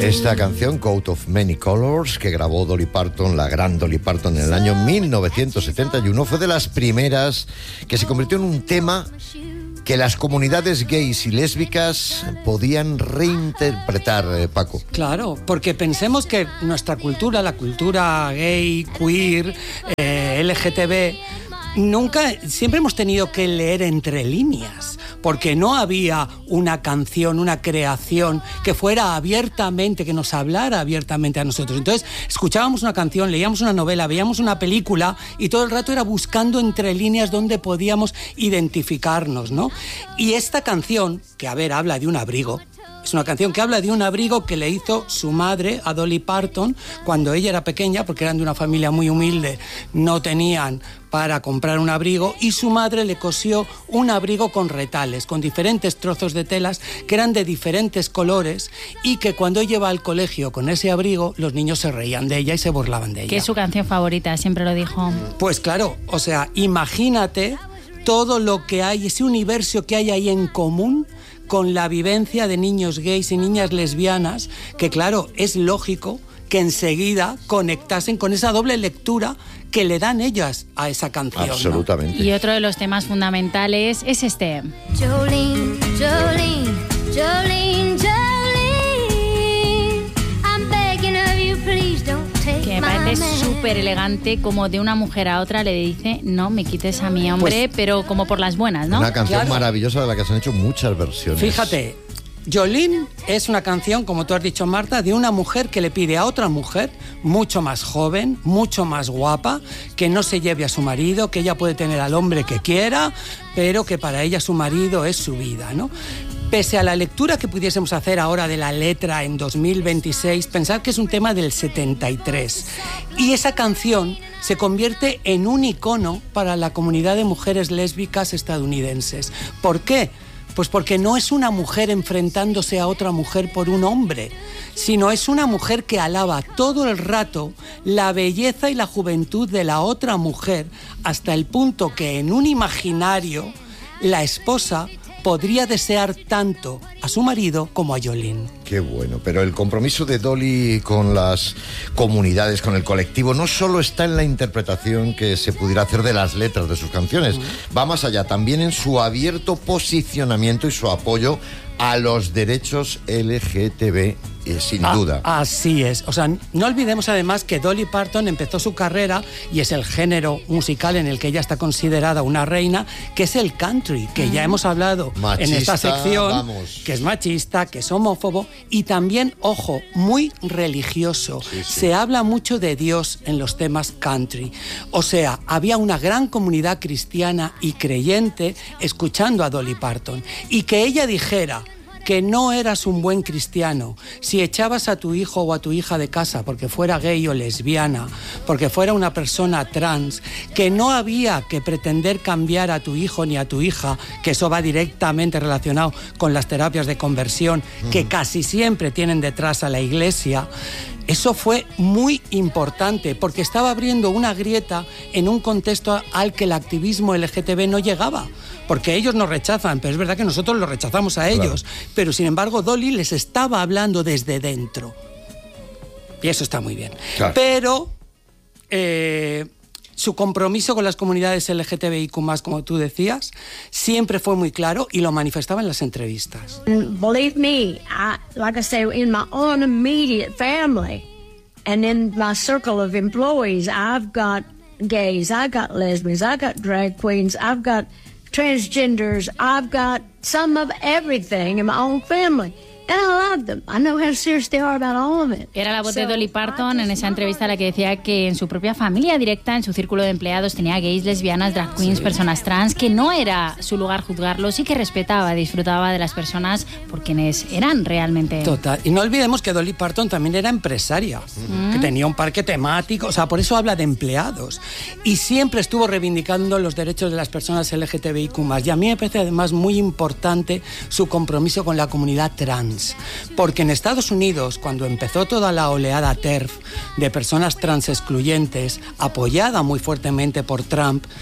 Esta canción, Coat of Many Colors, que grabó Dolly Parton, la gran Dolly Parton, en el año 1971, fue de las primeras que se convirtió en un tema que las comunidades gays y lésbicas podían reinterpretar, Paco. Claro, porque pensemos que nuestra cultura, la cultura gay, queer, LGTB, siempre hemos tenido que leer entre líneas, porque no había una canción, una creación que fuera abiertamente, que nos hablara abiertamente a nosotros. Entonces, escuchábamos una canción, leíamos una novela, veíamos una película y todo el rato era buscando entre líneas donde podíamos identificarnos, ¿no? Y esta canción, que habla de un abrigo, es una canción que habla de un abrigo que le hizo su madre a Dolly Parton cuando ella era pequeña, porque eran de una familia muy humilde, no tenían para comprar un abrigo, y su madre le cosió un abrigo con retales, con diferentes trozos de telas que eran de diferentes colores, y que cuando ella iba al colegio con ese abrigo, los niños se reían de ella y se burlaban de ella. Que es su canción favorita, siempre lo dijo. Pues claro, o sea, imagínate todo lo que hay, ese universo que hay ahí en común con la vivencia de niños gays y niñas lesbianas, que claro, es lógico que enseguida conectasen con esa doble lectura que le dan ellas a esa canción. Absolutamente. ¿No? Y otro de los temas fundamentales es este. Jolene, Jolene, Jolene, Jolene, I'm begging of you, please don't take que me parece súper elegante, como de una mujer a otra le dice, no me quites a mi hombre, pues, pero como por las buenas, ¿no? Una canción maravillosa de la que se han hecho muchas versiones. Fíjate, Jolene es una canción, como tú has dicho, Marta, de una mujer que le pide a otra mujer, mucho más joven, mucho más guapa, que no se lleve a su marido, que ella puede tener al hombre que quiera, pero que para ella su marido es su vida, ¿no? Pese a la lectura que pudiésemos hacer ahora de la letra en 2026, pensar que es un tema del 73. Y esa canción se convierte en un icono para la comunidad de mujeres lésbicas estadounidenses. ¿Por qué? Pues porque no es una mujer enfrentándose a otra mujer por un hombre, sino es una mujer que alaba todo el rato la belleza y la juventud de la otra mujer, hasta el punto que en un imaginario la esposa podría desear tanto a su marido como a Jolene. Qué bueno, pero el compromiso de Dolly con las comunidades, con el colectivo, no solo está en la interpretación que se pudiera hacer de las letras de sus canciones, va más allá, también en su abierto posicionamiento y su apoyo a los derechos LGTB, sin duda. Así es. O sea, no olvidemos además que Dolly Parton empezó su carrera, y es el género musical en el que ella está considerada una reina, que es el country, que ya hemos hablado machista, en esta sección, vamos, que es machista, que es homófobo, y también, ojo, muy religioso. Sí, sí. Se habla mucho de Dios en los temas country. O sea, había una gran comunidad cristiana y creyente escuchando a Dolly Parton, y que ella dijera que no eras un buen cristiano si echabas a tu hijo o a tu hija de casa porque fuera gay o lesbiana, porque fuera una persona trans, que no había que pretender cambiar a tu hijo ni a tu hija, que eso va directamente relacionado con las terapias de conversión, que casi siempre tienen detrás a la iglesia. Eso fue muy importante porque estaba abriendo una grieta en un contexto al que el activismo LGTB no llegaba, porque ellos nos rechazan, pero es verdad que nosotros los rechazamos a ellos, claro. Pero sin embargo Dolly les estaba hablando desde dentro, y eso está muy bien, claro. Pero su compromiso con las comunidades LGTBIQ+, como tú decías, siempre fue muy claro y lo manifestaba en las entrevistas. Believe me, like I say, in my own immediate family and in my circle of employees, I've got gays, I've got lesbians, I've got drag queens, I've got transgenders, I've got some of everything in my own family. And I love them. I know how serious they are about all of it. Era la voz de Dolly Parton en esa entrevista, la que decía que en su propia familia directa, en su círculo de empleados, tenía gays, lesbianas, drag queens, personas trans, que no era su lugar juzgarlos y que respetaba, disfrutaba de las personas por quienes eran realmente. Total. Y no olvidemos que Dolly Parton también era empresaria, que tenía un parque temático, o sea, por eso habla de empleados. Y siempre estuvo reivindicando los derechos de las personas LGTBIQ+. Y a mí me parece además muy importante su compromiso con la comunidad trans. Porque en Estados Unidos, cuando empezó toda la oleada TERF de personas trans excluyentes, apoyada muy fuertemente por Trump,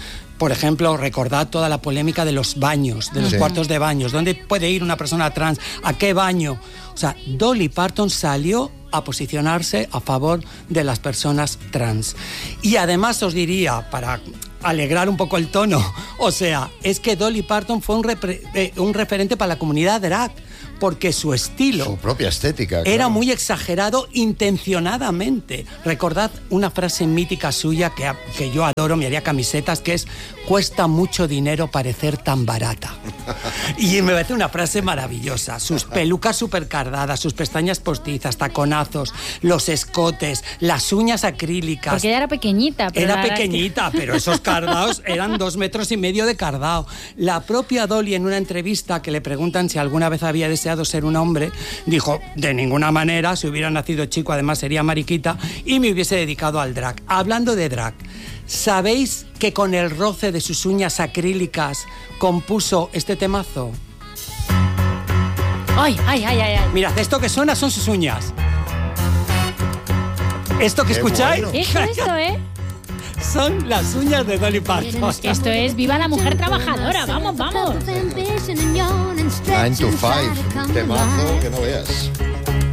Por ejemplo, recordad toda la polémica de los baños, de los Sí. cuartos de baños. ¿Dónde puede ir una persona trans? ¿A qué baño? O sea, Dolly Parton salió a posicionarse a favor de las personas trans. Y además os diría, para alegrar un poco el tono, o sea, es que Dolly Parton fue un referente para la comunidad drag, porque su estilo... Su propia estética. Era claro. muy exagerado intencionadamente. Recordad una frase mítica suya que yo adoro, me haría camisetas, que es: cuesta mucho dinero parecer tan barata. Y me parece una frase maravillosa. Sus pelucas súper cardadas, sus pestañas postizas, taconazos, los escotes, las uñas acrílicas. Porque ella era pequeñita. Pero Era la verdad es que- pequeñita, pero esos cardaos eran 2,5 metros de cardao. La propia Dolly, en una entrevista que le preguntan si alguna vez había deseado ser un hombre, dijo: de ninguna manera, si hubiera nacido chico además sería mariquita y me hubiese dedicado al drag. Hablando de drag, ¿sabéis que con el roce de sus uñas acrílicas compuso este temazo? Ay, ay, ay, ay, ay. Mirad, esto que suena son sus uñas. ¿Esto que Qué escucháis? bueno. Esto, Son las uñas de Dolly Parton. Esto es Viva la Mujer Trabajadora. Vamos, vamos. 9 to 5, un temazo que no veas.